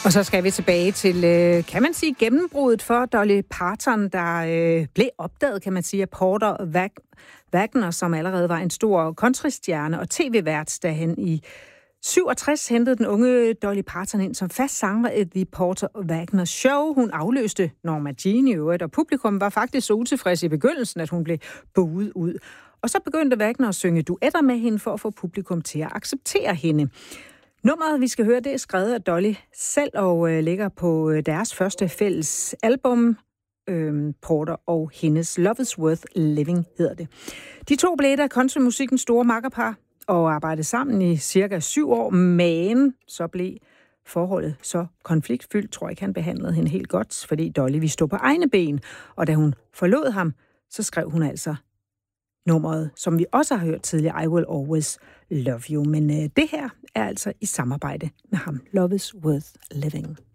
Og så skal vi tilbage til, kan man sige, gennembruddet for Dolly Parton, der blev opdaget, kan man sige, af Porter Wagoner, som allerede var en stor countrystjerne og tv-vært, da han i 67 hentede den unge Dolly Parton ind som fast sanger i The Porter Wagoner Show. Hun afløste Norma Jean i øvrigt, og publikum var faktisk så utilfreds i begyndelsen, at hun blev buet ud. Og så begyndte Wagoner at synge duetter med hende for at få publikum til at acceptere hende. Nummeret, vi skal høre, det er skrevet af Dolly selv og ligger på deres første fælles album, Porter og hendes Love is Worth Living hedder det. De to blev et af countrymusikkens store makkerpar og arbejdede sammen i cirka 7 år, men så blev forholdet så konfliktfyldt. Tror ikke, han behandlede hende helt godt, fordi Dolly ville stå på egne ben, og da hun forlod ham, så skrev hun altså nummeret, som vi også har hørt tidligere, I Will Always Love You. Men det her er altså i samarbejde med ham. Love is Worth Living.